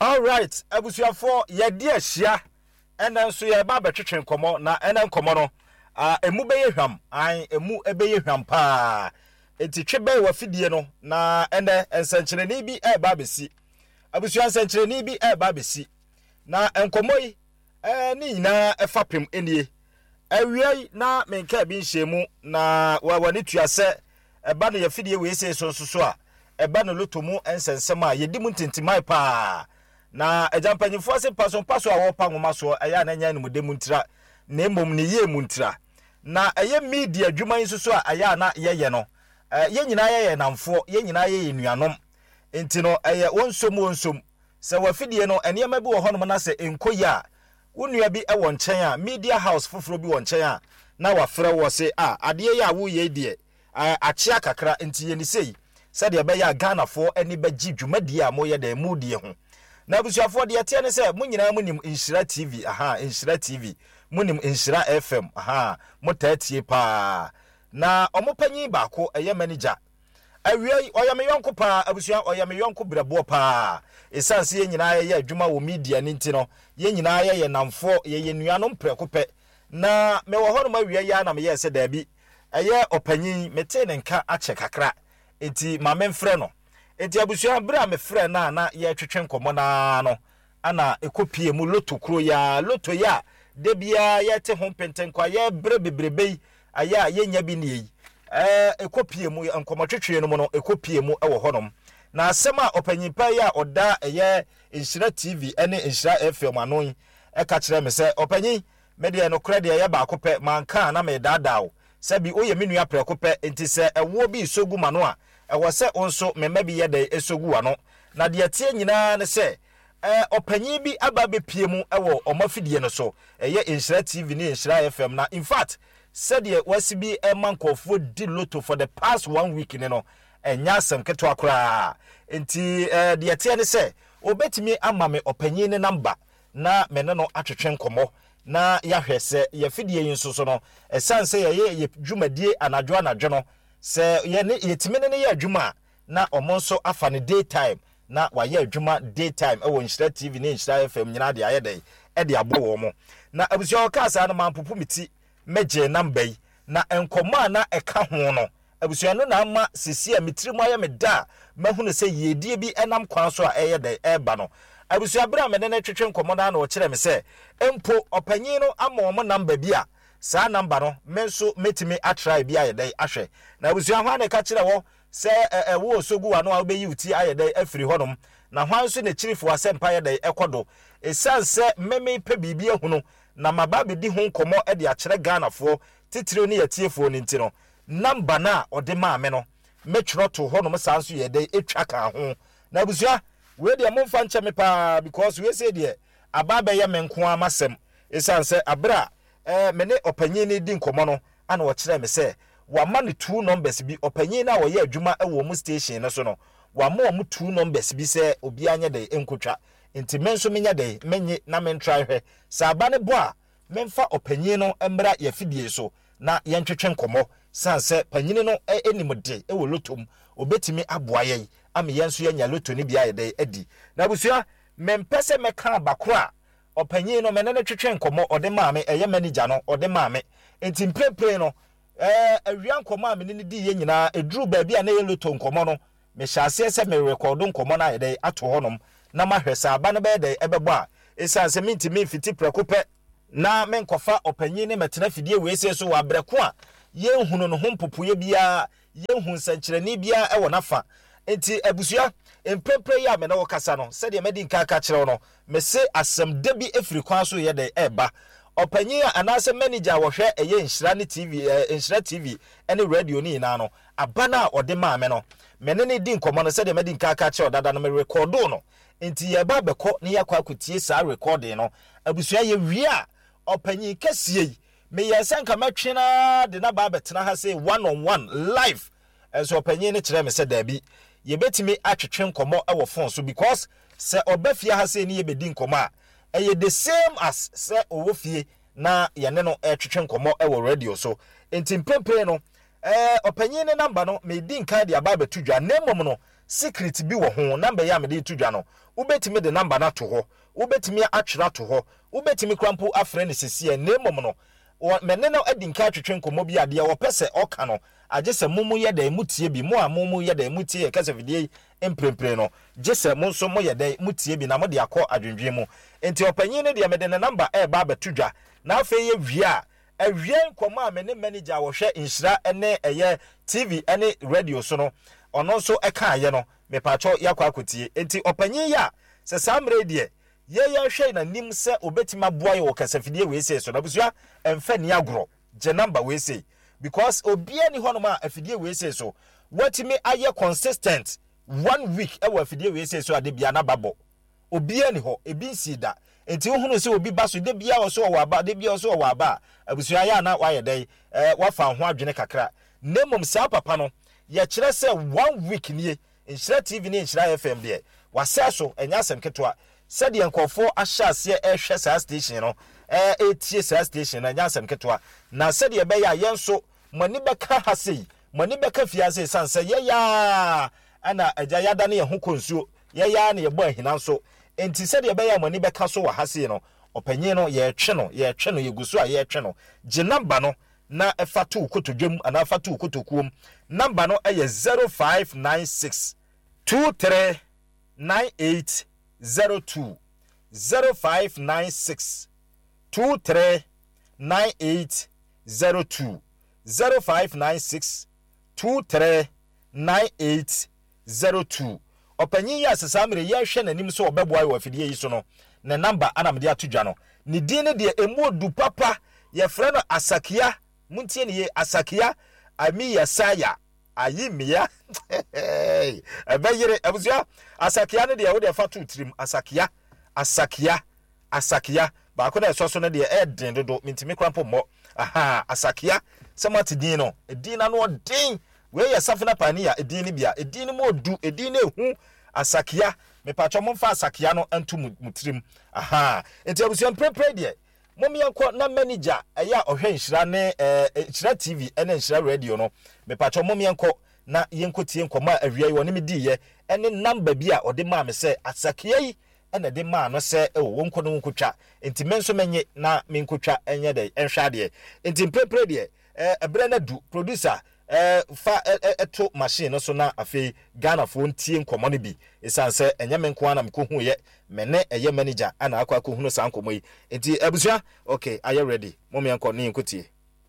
All right, abusuafo ye di ahia ena nso ye ba betwetwe nkomo na ena nkomo no emu beye hwam emu ebeye hwam pa enti twebe wa fidie no na ene ensankyereni bi ba besi abusua ensankyereni bi ba besi na nkomo yi ni nyina efapem enie awiei na menka bi nhyiemu na wani tuase eba no ye fidie we ese so a eba no lotomu ensensem a yedi mu ntintimai pa na ejampanyifo se paso a wopa ngoma so eya na nya nemu demu ntira na emom ne ye mu ntira na eye media dwuma nsusu a eya na yeye no ye nyina yeye namfo ye nyina yeye nuanom enti no eye wonsom se wafidie no enema bi wo honom na se enkoya wonua bi ewo nchen a media house foforo bi wo nchen a na wafrɛ wo se ade ya wo ye die achia kakra enti ye ni sei se de be ya Ghanafo ani bagi dwumadie a moye da mu die ho na busuafo de tie ne se munyina munim Nhyira TV Nhyira TV munim Nhyira FM motatie pa na omopanyi baako eye manager awie oyame yonko pa abusua oyame yonko brabo pa esanse ye nyina ye adwuma wo media ni ntino ye nyina ye namfo ye nuanom prekope na me wo hono ma wie ya na me ye se da bi eye opanyi mete ne nka ache kakra enti ma memfrɛ no enti abusua bra me frɛ na ye twetwe nkomo na no ana ekopie mu loto kro ya loto ya de bia ye te ho pentenkwa ye bre bebrebe aya ye nya bi ne yi ekopie mu nkomo twetwe no mu no ekopie mu ewo honom na asema opanyimpa ya oda eye Nhyira TV ene Nhyira FM anon eka kire me se opanyi media no kredit ye ba akopɛ manka na me dadaawo sabi oye menua prekopɛ enti se ewo bi sogu mano a ewo se onso mema bi ye de esogu ano na de tie nyina ne se opanyi bi aba bepie mu ewo omafidie no so eye Nhyira TV ne Nhyira FM na in fact said ye wasibi mankofo di loto for the past 1 week ne no enya asem keto akra enti de tie ne se obetimi ama me opanyi ne number na me ne no atwetwe nkomo na yahwe se ye fidie yinso so no esanse ye dwumadie anadwo no se ye ne yetime ne ye adwuma na omonso afa ne daytime na waye adwuma daytime ewo Nhyira TV ne Nhyira FM nyina de ayedai de abo wo mo na abusua okasa na mampopo miti meje number yi na enkomo na eka ho no abusua no na ama sisi a mitirimu aye meda mahunu se yedie bi enam kwan so a eyedai eba no abusua bra me ne twetwe nkomo na o kire me se empo opanyin no ama o mo number bi a saa number no menso metimi atry bi ayedai ahwe na abusua ho na ka kire wo se wo osogu wa no a obeyi uti ayedai afiri honom na hwan so ne kirifo asempa ayedai ekodo esanse meme pe bibia hunu na maba bedi ho nkomo de akire Ghanafo titire ne yatiefo ni ntino number na ode maame no metwro to honom sanso yedai etwa ka ho na abusua we de momfa nche me pa because we say de ababa ye menko amasem esanse abra me ne opanyin ni di nkomo no ana wo kire me se wa ma ne 2 numbers bi opanyin na wo ye adwuma ewo mu station no so no wa ma mu 2 numbers bi se obi anya de enkotwa enti menso menya de menye na men try hwe sa aba ne bo a memfa opanyin no emra ye fidie so na ye ntwetwe nkomo sanse panyin no enimde ewo lotom obetimi aboa ye am yenso ye nya loto ni bia ye de adi na busua mempese meka bakora opanyin no menene twetwe nkomo ode maame eye manager no ode maame enti mprepre no awia nkomo amene ni di ye nyina eduru ba bia na ye loto nkomo no me hyase se me record nkomo na ye de ato honom na mahwesa aba ne be de ebebo a esanse minti me fiti prekope na menkofa opanyin ne metena fidie we se so wa breko a ye hunu no hompopoye bia ye hu nsankyerani bia e wona fa enti abusua empepre ya me na wokasa no se de medi nka ka kire no me se asem da bi afiri kwan so ye de eba opanyin anase manager wo hwe eye Nhyira TV ene radio ni na no abana ode maame no me ne di nkomo no se de medi nka ka kire dada no me record no enti ye ba beko ne yakwa kutie sa recording no abusua ye wi a opanyin kasie me yesanka matwena de na ba betena ha say one on one live enso opanyin ne kire me se da bi ye betimi atwetwe nkomo e wo phone so because se obafia ha say ne ye bedi nkomo a eye the same as se owofie na ye ne no twetwe nkomo e wo radio so enti mpempe no opanyin ne number no me di nka de aba betudwa na mmom no secret bi wo ho number ya me de to dwa no wobetimi de number na to ho wobetimi atwera to ho wobetimi krampo afre ne sese na emom no mene no adinka atwetwe nkomo bi ade wo pese oka no agese mumu ye da mutie bi mo a mumu ye da mutie kasa fidie emprempre no gese mo nso mo ye da mutie bi na mo de akọ adwendwe mu enti opanyin ne de me de ne number e ba betudwa na afa ye wia awie nkomo a mene manager wo hwe inshira ene eye TV ene radio so no ono nso eka aye no me pacho yakwa akotie enti opanyin ya se samre de ye hwe na nim se obetima boaye wo kasa fidie we se so na busua emfa ni agro je number we se because obia ni hono ma afidie we say so watimi aye consistent 1 week e wa afidie we say so ade bia na babo obia ni ho ebi nsida enti ohunu se obi baso de bia wo so wo aba de bia wo so wo aba abusua ya na wa ye dai wafa ho adwene kakra nemom sa papa no ye kire se 1 week nie Nhyira TV ni Nhyira FM de wasa so enya asem ketwa sede enkofo ahyase ehwe sa station no etie sa station na enya asem ketwa na sede be ya yenso mani beka hasei mani beka fiase sanse ye ya ana agya yada ne ye ho konsuo ye ya ne ye bo ahina so enti sede be ya mani beka so wa hasei no opanyin no ye twe no ye guso a ye twe no je number no na efatu kotodwem ana efatu kotokuom number no eye 0596 239802 0596 239802 0596 239802 opanyin ya sesamre ye hwe nanim so obeboa yo afidie yi so no na number anamde atodwa no ni din ne de emodu papa ye frɛ no Asakia muntie ne ye Asakia ami Yesaya ayimia ebayire abusua Asakia ne de wo de fa to trim Asakia ba ko na so ne de eden dodo mintimi krampo mo aha Asakia samati din no edin na no den we ye safina pani ya edin ni bia edin mo du edin na ehu Asakia me pacho mo fa Asakia no antu mutrim aha enti abusua prepare de momi yanko na manager eya ohwe Nhyira ne Nhyira TV ene Nhyira radio no me pacho momi yanko na yenko tie nkoma awia yi woni me diye ene number bi a ode ma me se Asakia yi ene de ma no se wonko no nkotwa enti menso menye na menkotwa enye de enhwa de enti prepare de ebre na du producer fa eto machine no so na afei Ghana fo ntie nkomo no bi esanse enye menko ana mkohu ye mene eye manager ana akwa kohu no san komo yi enti abusua okay are you ready mom yanko ni nkotie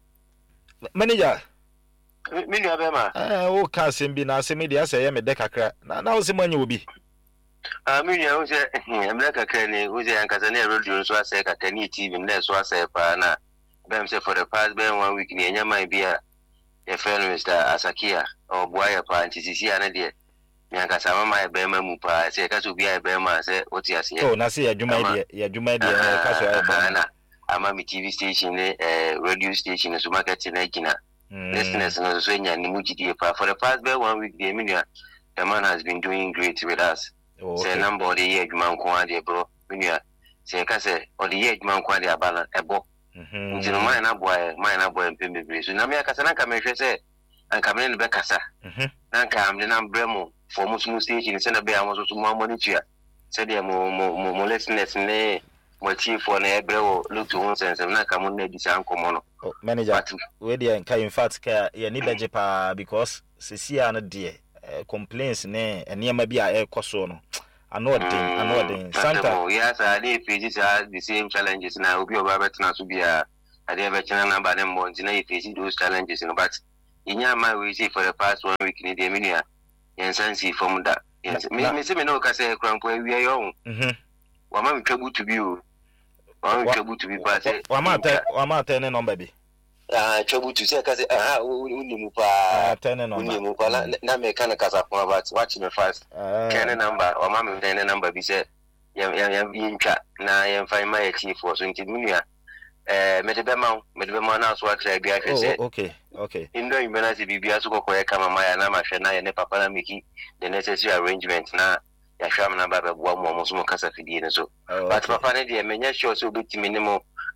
manager mini abema o ka sembi na asemi ase ye me de kakra na wo se manye obi mini ya use emle kakra ni use yankasa na radio so ase kakra ni TV na so ase pa na bem say for the past 1 week ni enya man bia your friend Mr. Asakia or boy pa antisisi ana de yankasa mama e bema mu pa say ka so bia e bema say oti ase oh na say ya dwuma de ka so e bema ama mi TV station radio station so market na gina listeners no so nya ni mu gidi pa for the past 1 week the media the man has been doing great with us. Say number the year man ko ade bro media say ka say o the year man ko ade abana ebo nti no man na boy mpembe so na me akasa na ka me hwe say anka me ne be kasa na anka am de na bremo for muslim station say na be am so mo monitor say de mo listeners ne mo chief for na ebrewo look to one sense na ka mo na di san komo no manager we dey ka in fact ka ye ni beje pa because sesia no de complaints ne enema bi a ekoso no anodin santa yes I dey face the same challenges now obi oba betina so bia I dey betina number them months na you face those challenges no but inya my we see for the past 1 week ni dey media yensansi from that yes me say me no ka say krampo wi ayo wa ma ntwabu to bi o wa ntwabu to bi pa say wa ma tell ne number bi trouble to say cause unimu pa unimu pa na me kana kasa for about watch me fast can number or mama me number bi say yam ntwa na yam find my chief for so ntimunia me de be ma na so atra bi ahwe say okay indo imbena si bibia so kokoye kama maya na mahwe na ye ne papa na meki the necessary arrangement na ya hwam na baba boa mo so kasa fidie ne so but papa ne de menya sure so betimi ne mo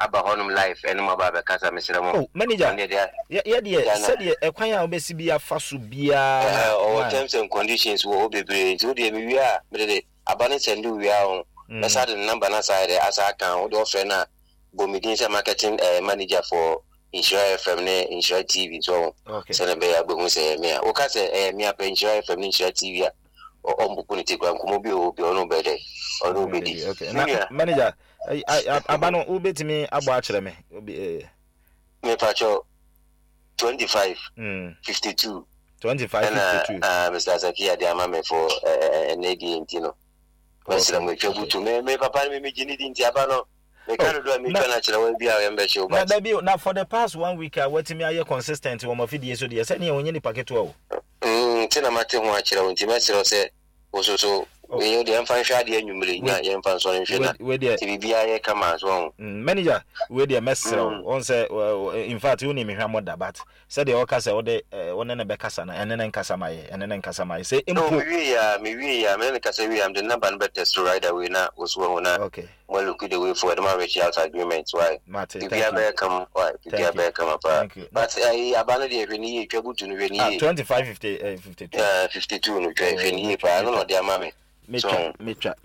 aba honum life ene mo ba be kasa mesere mo. Oh, manager. Yeah, said ekwan a obesi bia faso bia. Our terms and conditions wo bebre. So dey me wia me dey abane send wia on. Na sa the number na side as I can do offer na Bomidin marketing manager for Insure FM ne Insure TV so. Okay. So na be agbon say me. O ka say me apa Insure FM ne Insure TV a ombukuniti kwa nkomo bi obi ono be dey. Ono be dey. Okay. Na manager abano ubetimi agba akere me obi me pacho 25 52 25 52 Mr. Zakia de amame for nedi intino wasira mo twabutu me papa me gini di nti abano me kan do me twana kire wa bia yembe show but na for the past 1 week wetimi aye consistent wo mafidie so de se ne onye ni paketo o tina mate ho akire wo nti mesiro se ososo we dey fan hwa de anwumre nya yem fan so nhwe na ti bia ye kama so manager we dey mesiro on say in fact you ni me hwa moda but said the oka say ode one na be kasa na ene nkasa mai say impo me wi ya me kasa wi am the number no better to right away na oso na okay well look the way for the marriage out agreement why Mate bia be come why bia be come pa but abana de hwani twabutu no hwani 25 52 52 no hwani pa no de amame mecha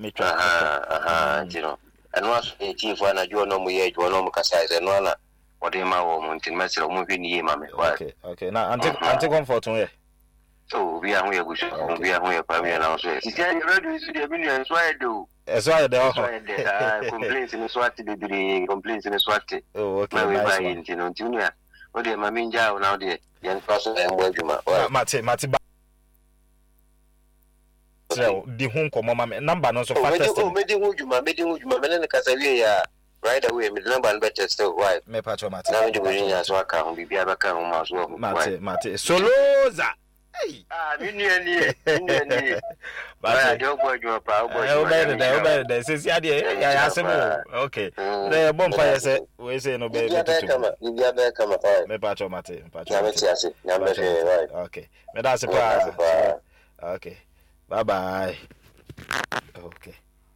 you know and was a chief when I do no mo ye do no mo kasa ze no na o de ma wo mo ntin mesero mo hwani ye mame okay now anti comfort on here so we are here go we are here pa me na so si you ready to the million so I do so I do complaints in swati de complaints in swati oh okay nice one you know tunia o de ma minja o na de yan paso e mo adwuma mate di hun ko mama number no so fastest me di hujuma me ne kasa wie ya right away me number no better still why me pacho mate na me di bunya so aka ho bibia baka ho ma so mate soloza hey ni ba do bojo pa bojo o be sesi ade ya asemo okay the bomb fire say we say no be bibia be kama me pacho mate na me ti ase na me right okay me da se pa okay bye okay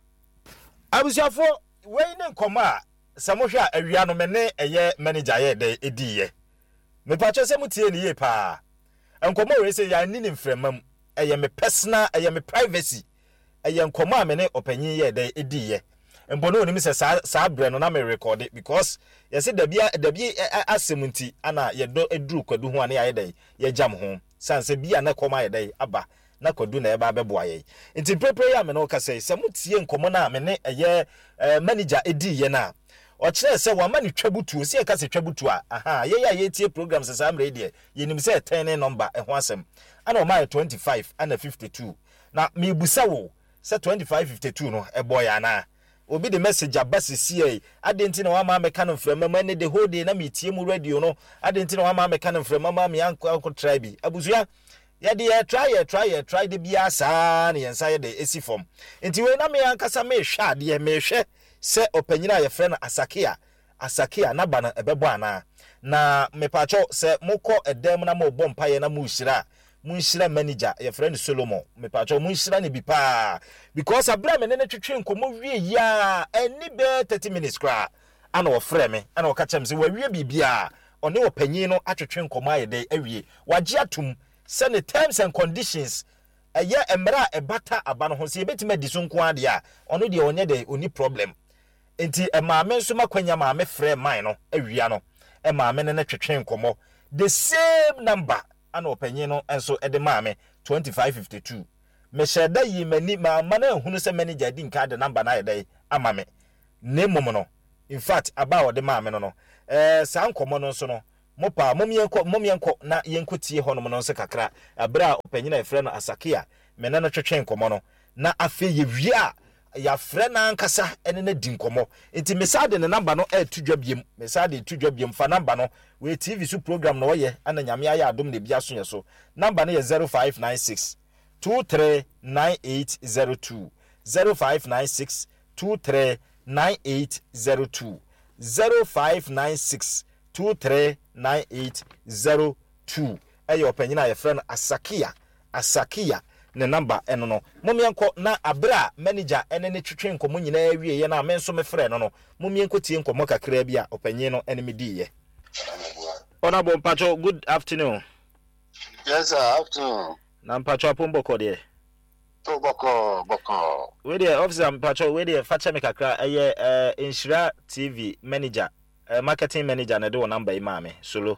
abusiafo we ne nkoma samohwa awia no me ne eye manager ye de ediye me pacho se mutie ni ye pa nkoma we se ya ni ni mfremam eye me personal eye me privacy eye nkoma me ne opanyin ye de ediye mbono oni mi se sa bre no na me record it because ye se dabi asemunti ana ye do eduru kwadu ho ana ye de ye jam ho sanse bia na koma ye de aba na kwadu na eba beboa ye nti prepare ya me no ka se mutie nkomo na me ne eye manager edi ye na o kire se wa mani twabutu se ka se twabutu aha ye ya ye tie program se sa mre de ye nim se 10 number ho asem ana o ma 25 ana 52 na me busa wo se 25 52 no ebo ya na obi the message abasisi adenti na wa ma meka no frema ma ne the whole day na me tie mu radio no adenti na wa ma meka no frema ma me anko tribe abusua ya de try de bia saa ne yensa ye de esi form enti we na me ankasa me hwa de me hwe se opanyina ye frɛ no asakia na ba na ebebo ana na me pacho se mokɔ edem na mo bompa ye na mo munshira manager ye frɛ no Solomon me pacho munshira ne bi pa because abra me ne twetwe nkomo wie ya ani be 30 minutes kra ana wo frɛ me ana wo ka kyem se wa wie bibia ɔne opanyin no atwetwe nkomo ayede awie wagye atum se ne terms and conditions eye emra ebata aba no ho se yebetima di so nko ade a ɔno de onye de oni problem enti maame nso makwanya maame frɛ man no awia no maame ne twetwe nkomo the same number ana opanyin no enso ede maame 2552 me sheda yi mani maama na hunu se manager di nka de number na ede ama me ne mom no in fact aba ode maame no sa nkomo no nso no mopa momyenko na yenkotie honom no nso kakra abra opanyin na frɛ no asakia me na twetwe nkomo no na afi ye wia ya frɛ na nkasa ene na di nkomo enti mesade ne number no tudwa biem mesade tudwa biem fa number no we TV su program no ye ana nyame aya adom ne bia so ye so number no ye 0596 239802 0596 239802 0596 239802 eyo opanyina ye frɛ no asakia ne number eno no momienko na abra manager ene ne twetwe nkomo nyina awie ye na menso me frɛ no momienko tie nkomo kakra bi a opanyin no ene me diye. Honorable Pacho, good afternoon. Yes, sir, afternoon. Na Pacho apomboko de. To boko. We dey officer Pacho, we dey facha me kakra Inshira TV manager, marketing manager na do number imame solo.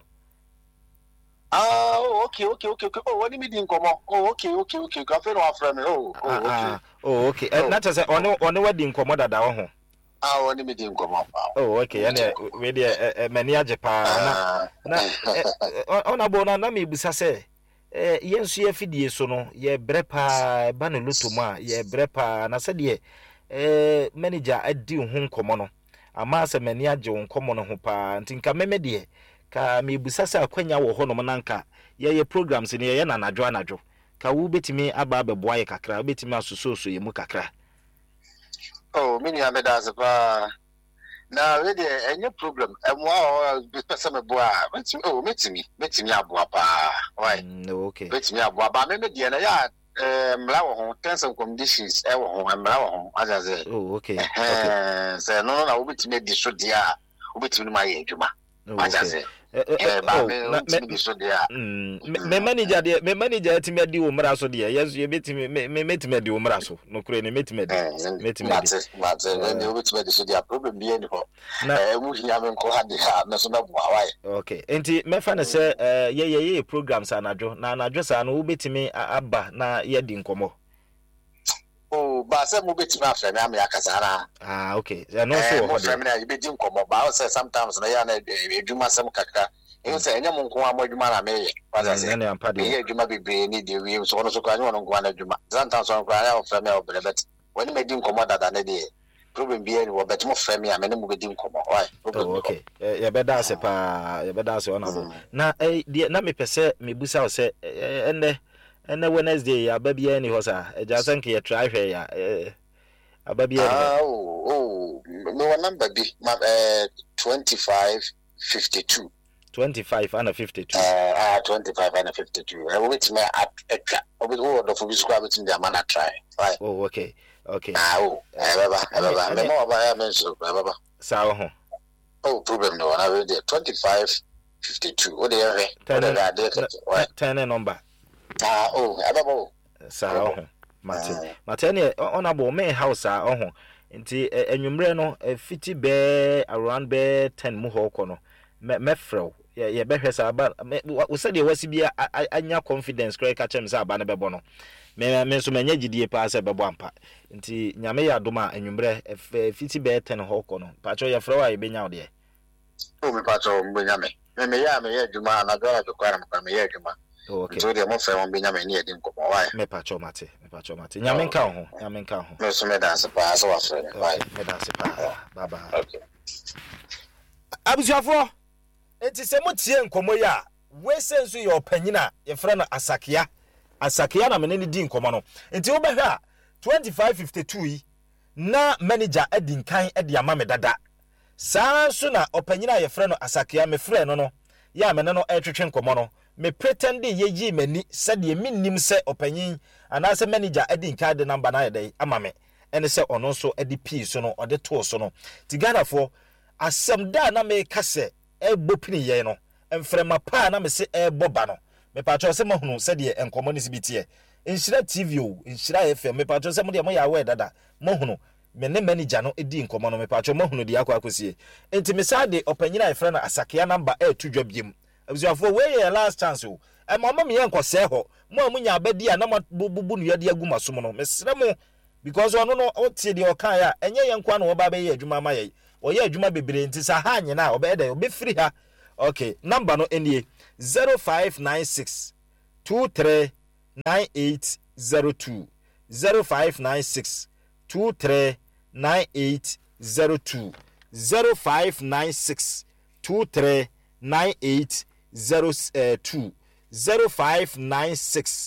Okay. Oh, what do you mean, come on? Oh, okay. Cafe no after me. Okay. Oh, okay. Not as on wedding come dada ho. What do you mean, come on? Oh, okay. And we dey many ajepa na ona bona na me busa se yensu ye fidie so no ye brepa ba no lotoma ye brepa na se de manager adi ho nkomo no ama se mani age ho nkomo no ho pa ntinka meme de ka me busa se akwanya wo ho no nanka ye programs ne ye na anadwo ka wo betimi aba abeboa ye kakra wo betimi asososo ye mu kakra. Oh, mini ameda se pa na we de any problem emwa person me boa metimi aboa pa why okay metimi aboa ba me de na ya mla wo ho terms and conditions e wo ho mla wo ho azaze okay say no na wo betimi di so dia wo betimi ma ye adwuma azaze me manager timi di wo mra so de yes ye betimi me metimi di wo mra so no kure ne metimi di but ne wo betimi di so dia problem bi eni ho mu hia me nko ha de ha na so na bo awai okay enti me fa ne se ye programs anadwo sa no wo betimi aba na ye di nkomo. Oh, but some will be to my friend. I'm Yakasana. Okay. No, so you be doing come about sometimes. I do my some kaka. You say, any monk, one more man, may. What I say, I'm party. You might be brainy, the wheels, so also can one go on. Sometimes on cry out for me, but when you made him come out that idea, problem be any but more for me. I mean, we didn't come out. Okay. You better say, you better say, honorable. Now, dear, let me per se, me busa say, and the Wednesday, a baby any was a just you try here. A baby. No number be 2552. 25 and 52. 25 and 52. I will me at a bit word of describe it in the man I try. Right. Oh, okay. Oh, problem no. I will 2552. What do you have? 10 number. Sao Matene honorable me house nti enwumre no fiti be around be 10 mu hoko no mefrew ye behwe sa ba wo se de wasi bia anya confidence kra ka chem sa ba ne bebo no me so manya gidie pa se bebo ampa nti nyame ya doma enwumre fiti be 10 hoko no pacho ye frew aye benya de me pacho mbenya me ya duma na gara to kwara me ya duma. Okay. So the more fun Benjamin near him come why? Me pacho mate. Nyamenka ho. No so me dance pa so afre. Why? Me dance pa. Bye. Okay. Abusuafo, enti se motie nkomo ya, we senso ye opanyina, ye frɛ no Asakia. Asakia na menene di nkomo no. Enti wo behwe a 2552 yi na manager adinkan ade ama me dada. Saa so na opanyina ye frɛ no Asakia me frɛ no ya me no etwetwe nkomo no. Me pretend ye yi mani said ye minnim se opanyin anase manager edi nka de number na yede ama me ene se ono so edi p so no ode to so no tigana for asem da na me kase e bopini ye no emfrema pa na me se e boba no me patcho se mahunu said ye enkomo ni sibitie Inshira TV o Inshira FM me patcho se mo de mo ya we dada mahunu me ne manager no edi nkomo no me patcho mahunu de akwakosie enti me sa de opanyina e frɛ na Asakia number e to dwabiem. Abusuafo we ye last chance o e mama me yenkose ho mo amunya abadi a na bubu nu yade agu masom no mesre mo because ono no o tie de o kan ya enye yenkwa na wo ba be ye adwuma ma ye o ye adwuma bebre nti sa ha nye na o be de o be free ha. Okay, number no enie 0596 239802 0596 239802 0596 239802 0596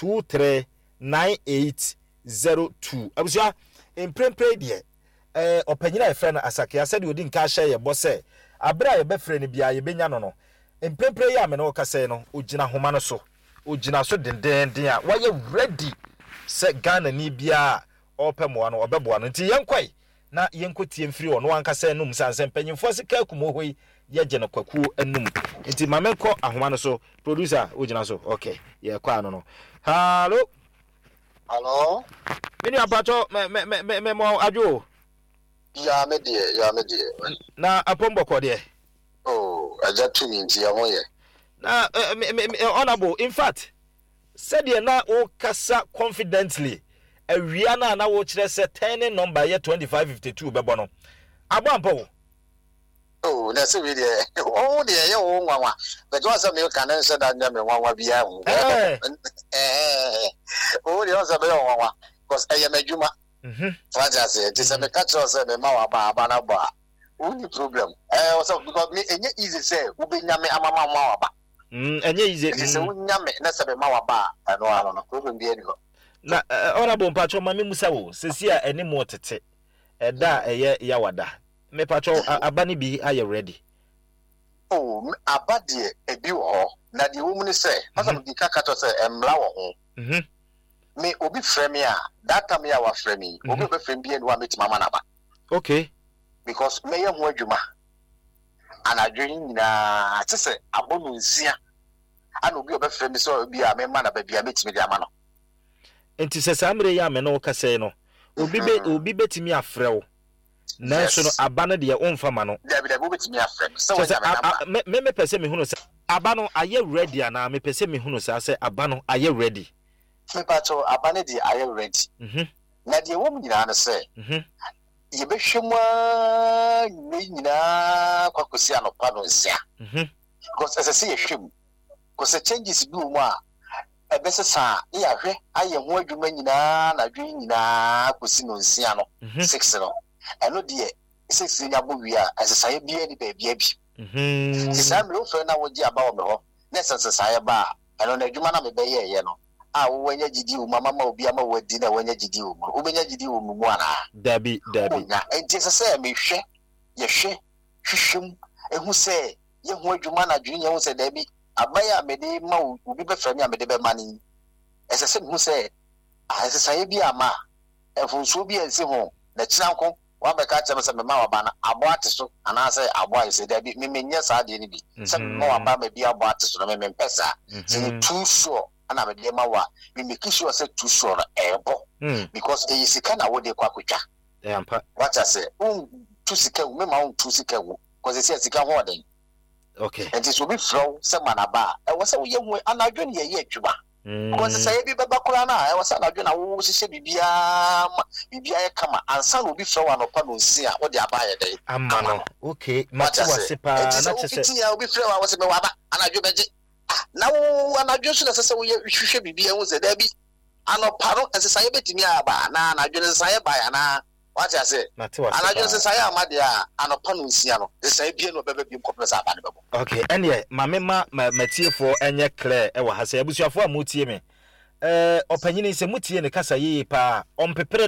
239802 abusua emprempre de opanyina e frɛ no Asakia said odi nka hye ye bose abra ye be frɛ no bia ye benya no emprempre ya me no ka sɛ no ogina homa no so ogina so dendenden a waye ready se Ghana ni bia opemo no obeboa no nti yenkoi na yenkotie mfiri ono ankasa enum sanse mpanyimfo sika kumo hoi ye je no kwaku enum nti mamenko ahoma no so producer ojina so okay ye kwa no hello mini apato me mo ajo ya me die na apombo ko de aja tumi nti ya moye na honorable in fact said ye na o kasa confidently awia na wo kire se turning number ye 2552 bebo no abampo na se we de ye wo nwanwa but once me can answer that me nwanwa bia hu de once be nwanwa because I am adwuma what I say this me catch us me ma wa ba na ba only problem also because me enye easy say wo be nyame amama ma wa ba enye easy say wo nyame na se be ma wa ba no problem bi eni ho na honorable pacho mame musa wo sesi a eni mo tete eda eye ya wada me pacho abani bi aye ready abade ebi wo na de wo mu ni say asa bi kaka to say emla wo ho me obi frame a that time ya wa frame obi be frame bi eni wa metima ma na ba okay because me ye ho adwuma anadwin nyina te say abonu nsia ana obi obi frame so obi a me ma na ba bia metimi dia ma no enti se samre ya me no kase no obi betimi afrew nanso no aba no de onfa ma no da betimi afrew so me pese me hunu se aba no aye ready ana me pese me hunu se aba no aye ready me pato aba no de aye ready na de wo nyina na se ye be hwema nyina kwakosi anopa no nsia because as I say hwem because changes do mu a ebesesa ya hwe aye ho adwuma nyina na dwen nyina kosi no nsia no 6 no eno de 6 nya bo wi a esesa bia ni ba bia bi sisa me ofre na woji aba wo me ho na sesa ya ba eno na adwuma na me be ye no a wo wanya gidi wo mama ma obi ama wadi na wanya gidi wo wo benya gidi wo mu ana dabi na enti sesa me hwe ye hwe hwehwem ehu se ye ho adwuma na dwen ye ho se dabi abaya mede ma obi be frame amede be mani esese hu se esesa bi ama efunso bi ensi ho na chiranko wa be ka cheme se me ma wa ba na abo ateso ana se abo ayese da bi me menye sa de ni bi se me wa ba me bi abo ateso na me mpesa se too sure ana me de ma wa me kisho se too sure ebo because e yisika na wo de kwa kwetwa ampa what I say tu sika me ma tu sika wo because se sika ho den okay and it will be flow some manaba e was say we anadwo ne ye adwuma because say bi baba kura na e was anadwo na wo hihye bibia e kama ansa no bi flow anopa no nsi a wo de abaye dey amano okay mati wasepa na chese ya obi flow a wo se me waba anadwo beje na wo anadwo so na se wo hihye bibia wo ze da bi anopa no se say betimi aba na anadwo ne say ba ya na what I say anadwo se say amade a anopa no nsi a no se say bie no bebe bi mkopesa aba ne bebo okay ene mame matiefo enye clear e wa hasa abusuafo a mutie me opanyini se mutie ne kasa yi pa ompepere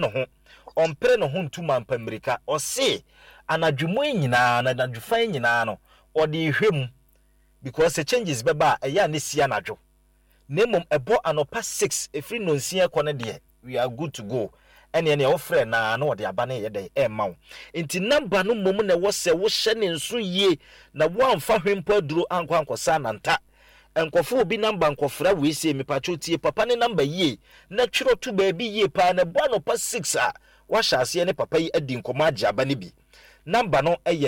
no ho ntuma mpamirika o se anadwumo nyina na anadwufan nyina no o de hwem because the changes beba eya ne sia anadwo nemom ebo anopa 6 efri no nsia kɔ ne de we are good to go ene ne ofre na ode aba ne yede e ma wo enti number no mom na wo se wo hye ne nso yie na wo amfa hwempo aduro ankosa nanta enkofo obi number nkofra we se mepacho tie papa ne number yie na twiro to ba bi yie pa na bo anopa 6 a wa hyase ne papa yi adi nkoma agya aba ne bi number no eye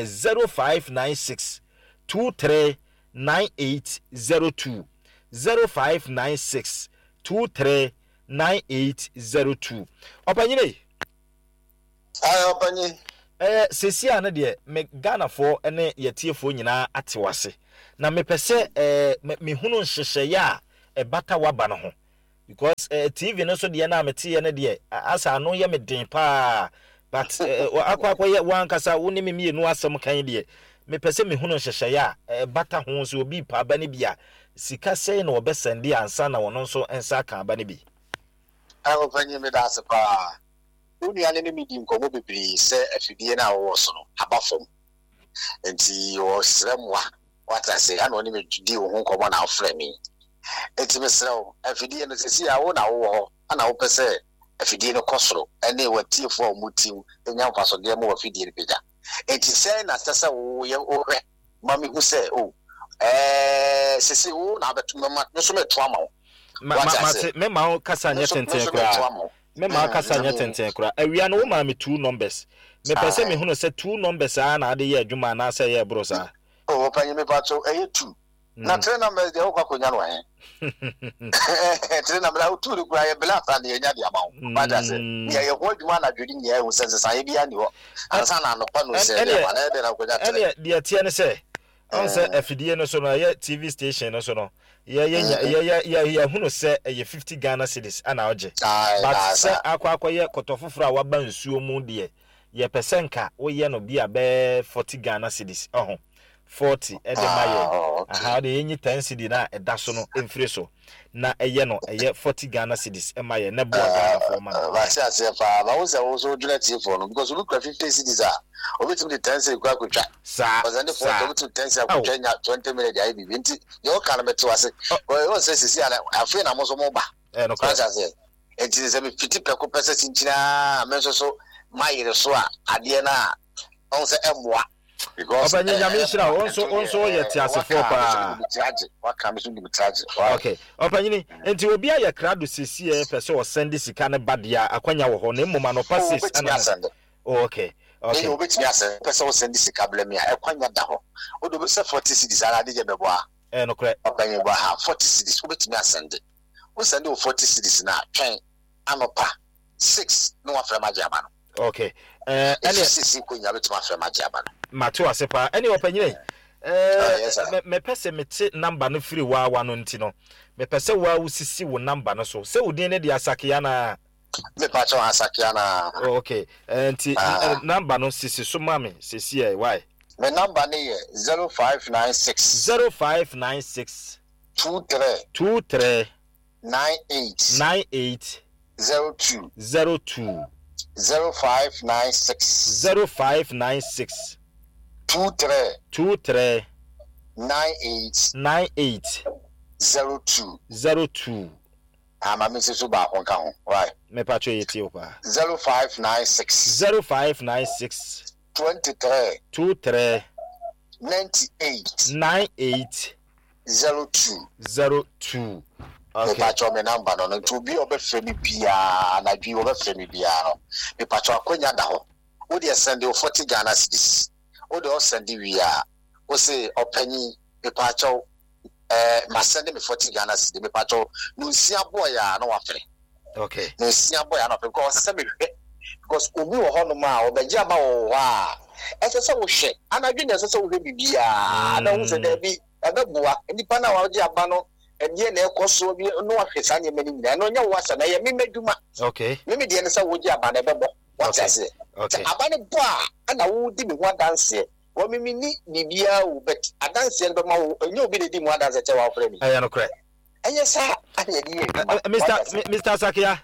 0596 239802 0596 239802 opanyine opanyi sesi ana de me Ghana fo ene yetiefo nyina atewase na me pese me hunu nhyehyeye a bata waba no ho because TV no so de na mete ne de asa no ye me den pa but akwa ye wankasa woni me mienu asem kan de me pese me hunu nhyehyeye a bata ho so obi pa ba ne bia sika sei na obesende ansa na wono so ensa kan ba ne bi opanyi me da sepa uni ane ne midi nkomo bebiri se afidie na wo so no abafom enti wo sremwa wata se ana oni me di wo nkomo na ofre mi enti me srew afidie no sesi a wo na wo ho ana wopɛ sɛ afidie no kɔsoro ɛne watiefo a mutim enya mpaso de mo afidie no pagya enti sɛ na sɛ wo yɛ ohwɛ ma me hu sɛ sisi wo na betu mama no so meto ama wo me ma kasa nya tenten kra me ma kasa nya tenten kra awia no wo ma me two numbers me pese me hu no sɛ two numbers a na ade yɛ adwuma na sɛ yɛ bro sa panyi me pato 2 na tre numbers de wo kwakonya no he tre numbers wo tu kra yɛ bela fa de nya de ama wo bada sɛ yɛ ho adwuma na dwedi nya wo sɛ sa yɛ bia ni ho ansa na no pa no sɛ de ma na de na kwanya tre de tie ne sɛ on say afidie no so no ye TV station no so no ye hu no say 50 Ghana cedis ana oje but say akwa ye kotofoforo a waba nsuo mu de ye percentka wo ye no bia be 40 Ghana cedis 40 e de maye aha de yenyi 10 cedi na eda so no emfire so na eye no eye 40 Ghana cedis e maye na bo Ghana for man ba se fa ba wo se wo so dwele tie for no because we look 50 cedis a obitum de 10 cedi kwa kwatwa sa ozande for obitum 10 cedi kwatwa nya 20 minutes ai bibi nti yo kana meto ase wo se sisi ala afi na mo so mo ba no kwa se enti se me fiti preko pese cinchina me so mayire so a ade na on se emwa because opanya nyamishira onso ye tiasefo pa okay opanyini enti obi aye krado sesi e pese o send sika ne badia akwanya wo ho na mmoma no passes ana okay okay obetimi asend pese o send sika blame ya akwanya da ho o do se 40 cedis ara de je bebo a no correct opanya bo ha 40 cedis obetimi asend o send o 40 cedis na twen anopa 6 no wa fra majama no okay any sisi ko nya betimi fra majama no mato asepa ene opanyine me pese mete number no free wa no nti no me pese wa usisi wo number no so se udin ne dia sakia na me pa cho asakia na okay nti number no sisi so mame sisi e why me number ne ye 0596 23 98 02 0596 23 98 02 ama me so ba kon ka ho why me pa cho yeti opa 0596 23 98 02 okay pacho me number no to bi obefre mi bia na dwi obefre mi bia no me pacho akonya da ho wo de send 40 Ghana cedis wo de send wi a wo se opanyi me pacho ma send me 40 Ghana cedis me pacho no sia boy ya na wafre okay no sia boy ya na pe because se me because obi wo ho no ma obeji aba wo wa ese se wo hwe anadwi na ese se wo hwe bibia na wo se da bi abegua nipa na wo ji aba no endie na ekoso bi no ahwesa nye mani nyina no nya wasa na ye memeduma okay meme die ne sa woji abana bebo what I say okay abana bo a na wo di me ho dance wo meme ni bibia wo bet adanse be ma wo enye obi de di mo dance che wa frɛ mi no correct enye sa anya di Mr. Sakia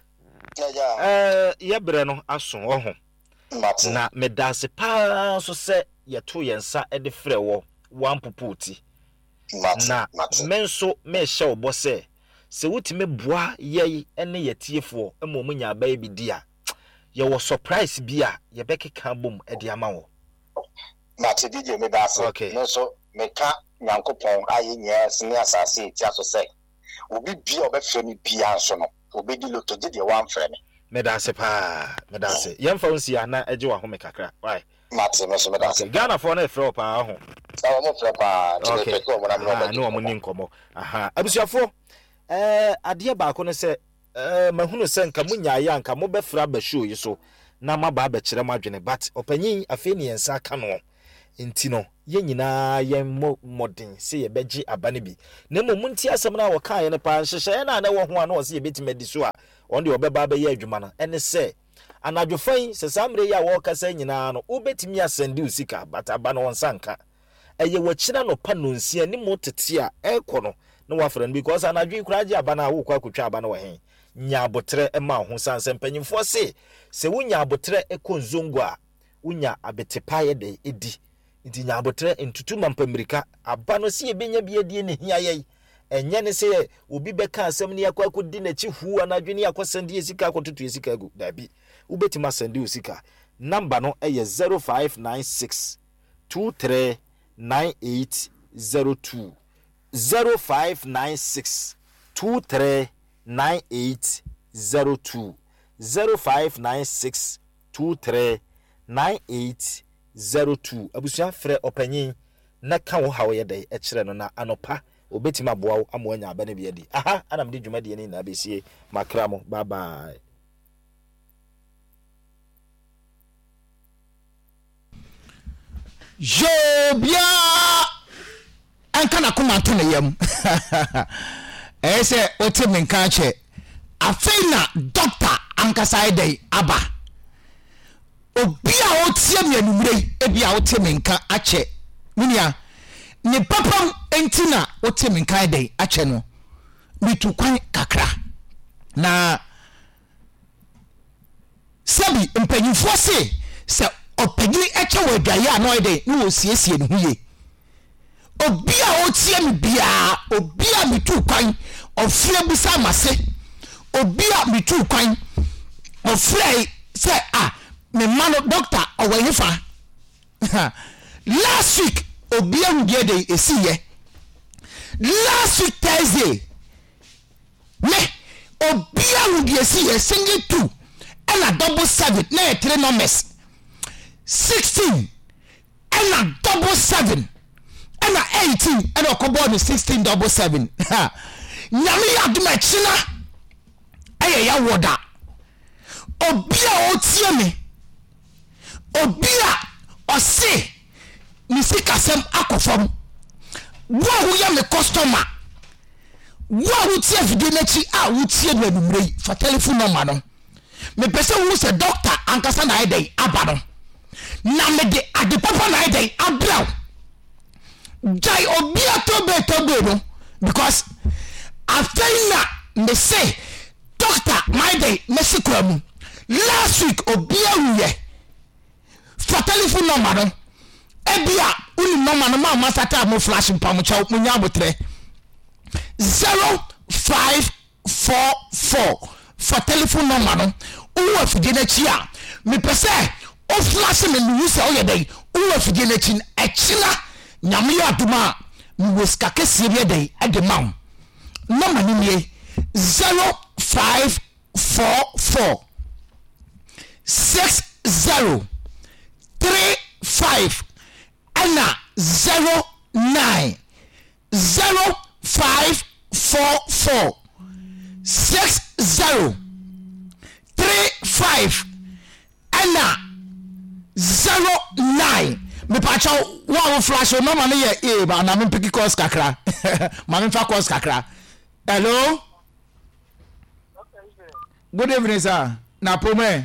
ye bre no aso wo ho na me dance pa so se ye to yensa e de frɛ wo wan popoti na menso me hye obo se wutime boa ye ene yetiefo emom nya ba bi dia ye wo surprise bia ye bekeka bom e de ama wo na te DJ me ba se no so me ka nyankopon aye nya sene asase ti aso se obi bia obefre mi bia so no obi di loto de wan frɛ me da se pa me da se ye mfa onsi ana eje wa ho me kakra why Mate me so me da se Ghana for na frɛ pa ho mo frɛ pa te ko mo na no mo ni nkomo aha abusuafo ade ba ko no se mahunu se nka munya ya nka mo befra ba show yi so na maba ba kyerɛ madwene but opanyin afi ne yensa aka no enti no ye nyina ye modern se ye beji abane bi na mo munti asɛm na wɔka ye ne pa hyehyɛ na wo ho ana wo se ye betimadi so a on de obeba ba ye adwuma no ene se anadwofan se samre ya wo kasa nyina no obetimi asɛnde usika but aba no wonsanka eye wɔkyina no pa no nsia ni mo tete a ekɔ no na wafra no because anadwi kuraje aba na wo kwa kutwa aba no wo hen nya abotre ema ho sanse mpanyimfo se wonya abotre ekonzongo a wonya abetepa ye de edi nti nya abotre ntutu mampamirika aba no se ye benya bi edie ne hia ye enye ne se obi beka asem ne yakwa kodi na chi hu anadwene yakosende esika akototo esika gu dabi ubetima sende osika number no eye 0596 239802 0596 239802 0596 239802 abusia frɛ opanyin na ka wo hawo ye dai ekire no na anopa obetima boa wo amoanya abane bi adi aha anam de dwumade ni na besie makra mo bye bye. Jobia ankana kuma to ne yam ese otimi nka che afena doctor ankasa idai aba obia otie me anumre ebia otimi nka ache munia ni papam entina otimi nka idai ache no bitu kwan kakra na sabi mpanyifo se opegini eche wadwaye anoide no osiesie ne huye obia otie me bia obia mitu kwan ofre busa mase obia mitu kwan ofre say me mano doctor owehifa last week obia ngede esiye last week Thursday me obia ngede esiye single 2 and a double 7 na 3 numbers 16 and a double 7 and a 18 and a couple 16 double 7 nyame aduma china aye ya woda obia otie me obia ose ni sikasem akofam wo ya me customer wo tie video na chi wo tie no anumrei for telephone number no me pese wo se doctor ankasa na idai abano na me de ade papa na idai abraw jai obia to be no because after me say doctor my day mesikram last week obia wiye for telephone number no ebia uni number no ma masata mo flash mpam cha mo nya botre 0544 for telephone number no uwa fide na chi a me pese o flash me lu se o ye dey uwa fide na chi echila nyame ya duma mi weska kese bi dey ade maw number ni me 0544 6035 and 09 0544 6035 and 09 me pacha wa flash no man ye ba na me pick course kakra ma me fa course kakra. Hello, good evening sir. Na pome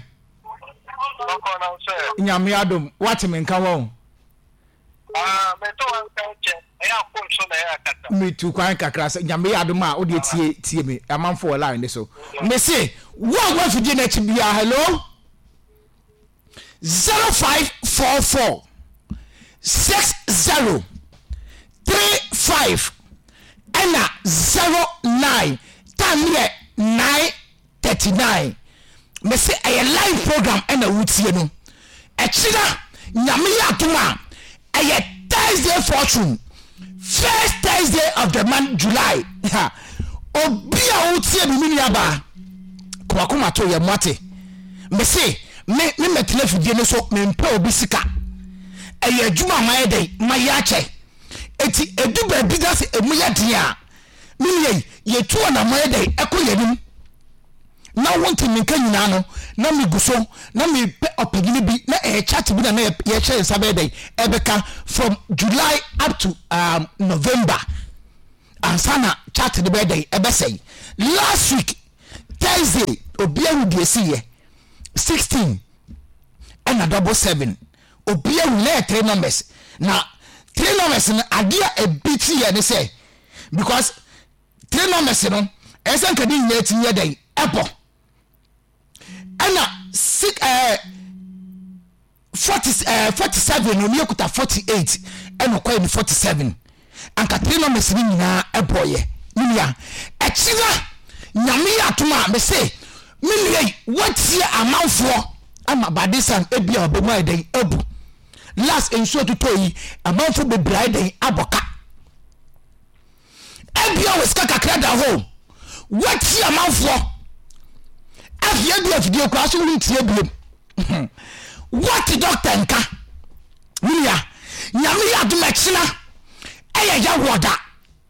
nyame adom what me nka wo me to an ka che e ya ko so na ya kata me tu kwan kakra se nyame adom a odi tie me amanfo line de so me say wo fidie na chi bia. Hello 0544 6035 and 09 time 9:39 me say a live program and a wutie no e chira nyame yatuma a Thursday fortune first Thursday of the month July obia wutie bi mini aba kwakoma to ye moate me say me metele fidie no so me mpa obi sika eye adwuma maye dey maye ache eti edu ba bi gas emuya dia mini ye tuo na maye dey ekoyenim na wonti minka nyina no na mi guso na mi pe opegini bi na chat bi na ye share sabe dey ebeka from July up to November ansana chat the birthday ebesay last week Thursday obia wudi esiye 16 and a double 7 obia wule 3 numbers na 3 numbers na adia a bit here they say because 3 numbers no esen kadi nyeti ye dey apple and 47 no kuta 48 and ko 47 anka 3 numbers ni nyina eboye minia echira nyame atoma me say minia watie amanfo ama badisan ebia obemu eden abu last ensuo tutoyi amanfo bebrae den aboka ebia weska kakra da ho watie amanfo afia bi afidie kwa so wintie biem what doctor nka minia nyame atoma echira eya ya woda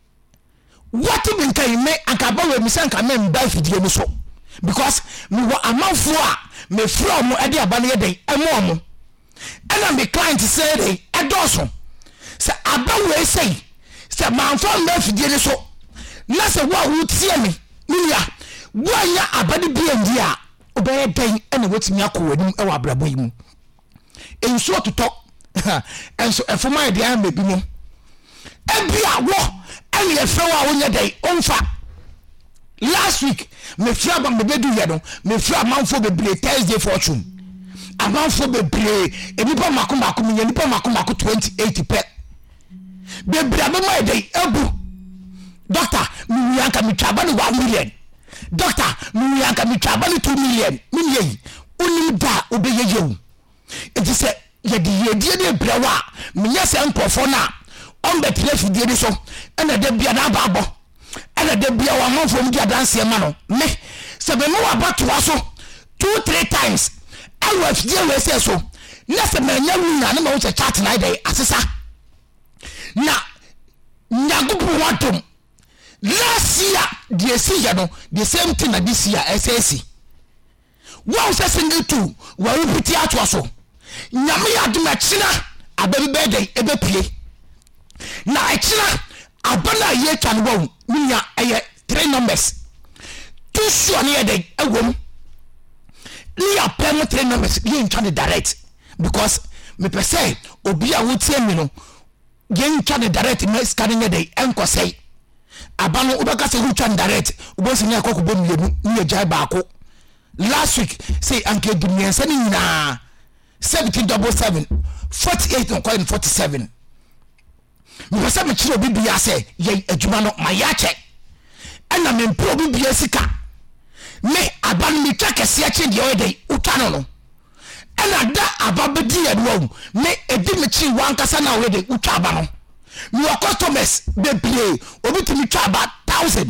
what been can me akaba we mi sanka me mba fidie no so because me wa amanfo a me from e de aba no yeden emo and me client say dey edoso say aba we say manfo mba fidie no so na say wa wo tie me ya wa ya aba de bia ndi a obey den ene wetimi akowadim e wa abrabo yi mu enso toto enso efoma de am bebi no ebia wo and ye fẹ́ wa wonye dey onfa last week me fira ba me bedu ye no me fira manfo bebre Thursday fortune amanfo bebre enipa makomako me enipa makomako 28 pe bebre abema dey ebu doctor me yanka me twaba ni 1 million doctor me yanka me twaba ni 2 million me yi onim da obeyeyewu enti se ye die ne brewa me nyese nkofo na on the place di so and the bia na babo and the bia wa man from dia dance ma no me se be no about to so 2-3 times I was there we say so na se me nya wunya na ma chat na dey asesa na nyagopo watom last year the see no the same thing na this year SSC wow say single two wa repeat ato so nyame adoma china ababi birthday ebe pie na echira abana ye twan wo minya eye 3 numbers two sure ne dey ewom ni apem 3 numbers ye ntwa direct because me per se obi a wotie mi no ye ntwa direct me scanning dey enkosei abano ubaka se ntwa direct ubosi ni akoko bom lemu ni ejai baako last week say anke dumiensa ni nyina 1777 48 and 47 me pese me chiro bibia se ye adwuma no mayache ana me mpro bibia sika me aban mi twakese ache de oyedey utano no ana da ababedi edwo me edi me chi wankasa na oyedey utaba no me customers bebre obi timi twaba 1000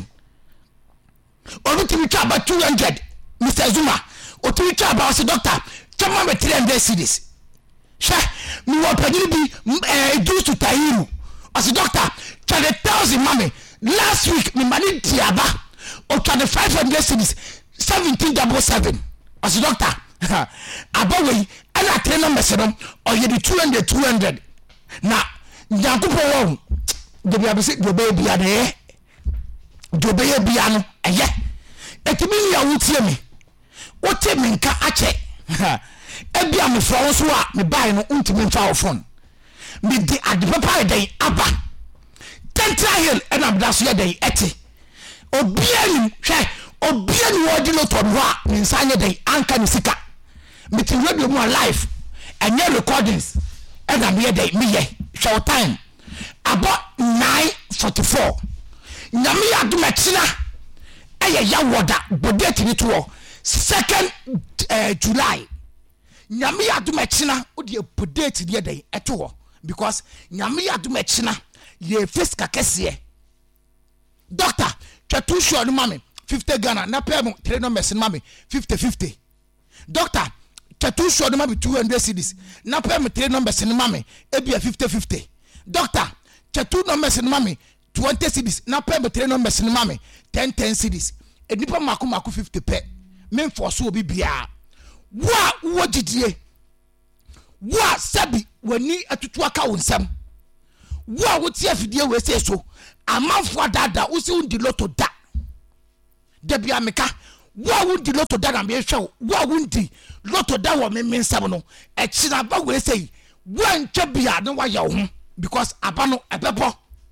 obi timi twaba 200 Mr. Zuma otimi twaba o doctor chama me 300 cedis sha me wo padiri bi do to Tahiru as a doctor try the 1000 mommy last week me money diaba or try the 500 cedis 1777 as a doctor abawe ana train numbers no or you the 200 na nyakupo won de bia be say do baby ade do baby bia no eye etimi ya wutie me wote me nka ache ebia me fro so a me buy no untimi nfa phone me di adipapa dey aba Tentra Hill and abdaso ye dey eti obiani hwe obiani wodi no to ho a me nsanye dey anka ni sika me ti radio mu live and your recordings and am ye dey me ye show time about 9:44 nyame ya do machina eye ya woda bodeti ni to 2nd July nyame ya do machina odi bodeti ni dey eto because nyame ya do machina ye face kakese doctor twatu sure no mame 50 Ghana na pay mo 3 numbers no mame 50 doctor twatu sure no mame 200 cedis na pay mo 3 numbers no mame ebia 50 doctor twatu numbers no mame 20 cedis na pay mo 3 numbers no mame 10 cedis enipa mako 50 pe men force obi bia wa wo gidie wa sabi wani atutu aka wonsam wa wotie afidie we se so amanfo dada wo se undi loto da bia meka wa undi loto da na me hwe wa undi loto da wo me nsam no e kira ba we se wa ntwa bia ne wa ya ho because abano ebebo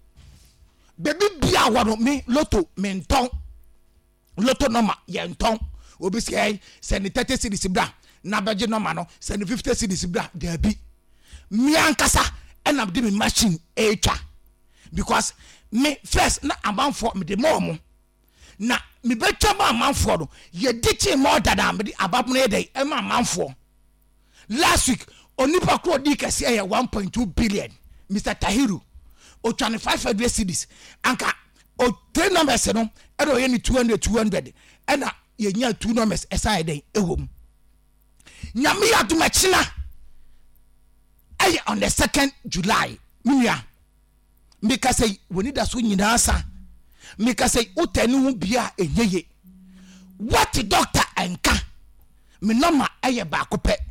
bebi bia wo no me loto me nton loto no ma ye nton obi se ni 30 cedis bra na beje no ma no se ni 50 cedis bra da bi mi ankasa and I'm doing machine echa because me first na amanfo me de mo na me betwa ma amanfo no ye dichi more than me de ababno dey e ma amanfo last week onipa kro di kase e 1.2 billion Mr. Tahiru o 2500 cedis anka o 3 numbers no e do ye ni 200 e na ye nya 2 numbers esai dey ewom nyame adumachina aye on the 2nd July minia meka say woni da so nyina sa meka say utani hu bia enyeye what doctor enka me number aye ba ko pe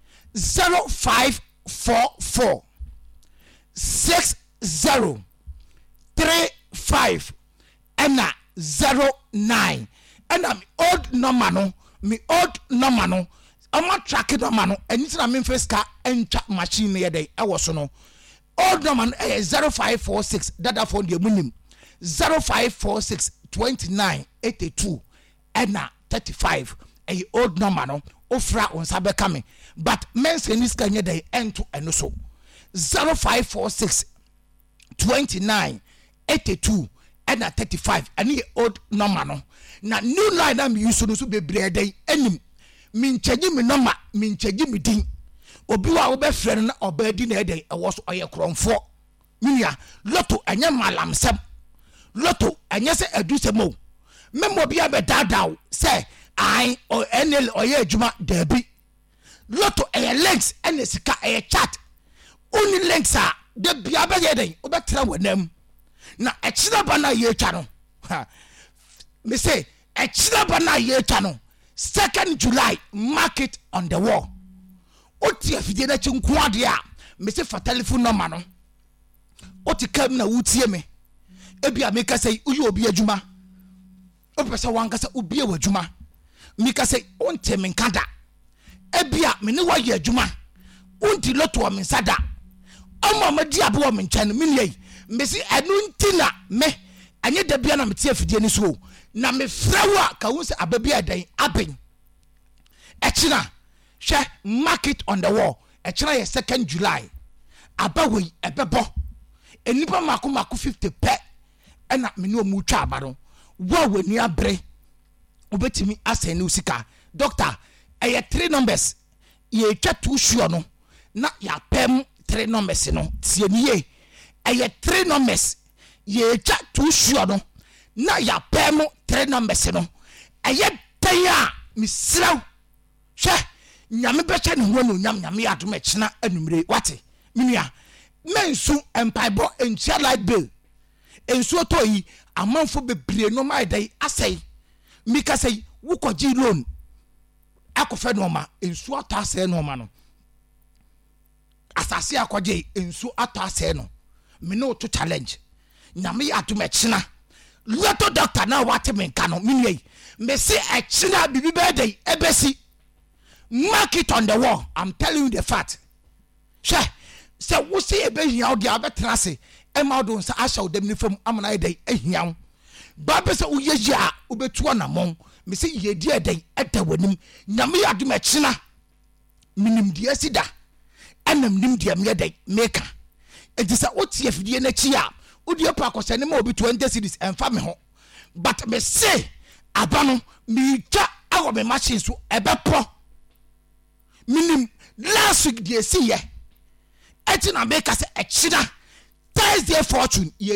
0544 6035 ena 09 ena me old number no ama track number no anything am first car entwa machine ye dey e wo so no old number 0546 dada phone de munim 0546 2982 ena 35 a old number no ofra on sabe kame but mention this kanye dey ento eno so 0546 2982 ena 35 ani old number no na new line am use no so bebre dey enim minchagi mi number minchagi mi din obi wa wo be frɛ na obadi na eden e wo so oye kronfo minia loto anya malamsem loto anya se adusemo memo bia be dadaw se ai o enel oye adwuma dabi loto e links ene sika e chat oni links a de bia be yeden obetra wanam na e kira bana ye twa no me say e kira bana ye twa no 2nd July market on the wall oti afide na chi nko ade a me say for telephone number no oti kam na wutie me ebia me ka say uyi obi adwuma opesa wan ka say obi adwuma me ka say onte me nkada ebia me ne waye adwuma onti loto me nsada amma ma di abo me nkyane me ne me say anu ntina me anye da bia na me tie afide ni so na me frawa ka wo se ababia dan aben echina she market on the wall echina ye 2nd July abawe ebebo enipa mako 50 pe ena me no mu twa aba no wo wani abre obetimi asene usika doctor eye 3 numbers ye twa 2 sure no na ya pem 3 numbers no tie niye eye 3 numbers ye twa 2 sure no na ya pem 3 numbers no eye tanya misraw she nyame beche ne ho no nyame adom echina anumre wate minia mensu empaibo entia light bill ensu otoyi amanfo bebre no mai dai asai mika sei wukoji loan akofe no ma ensu atase no ma no asase akoje ensu atase no me no to challenge nyame adom echina loto doctor na wate me nka no minia me se echina bibi be dai ebesi mark it on the wall. I'm telling you the fact. Sure. So we see a baby out there betrase. Emma don't say I shall them from Amana day a young. Baba say uye ja ubetuana mong. Me say ye dear day at the wedding. Yami adumachina. Minim dear sida. And them nim dear me day maker. It is a OTF DNA chia. Udia Paco send him over 20 cities and family home. But me say Abano me ja our machines to ebepo. Minim last week they see ye etina make us a china Thursday fortune ye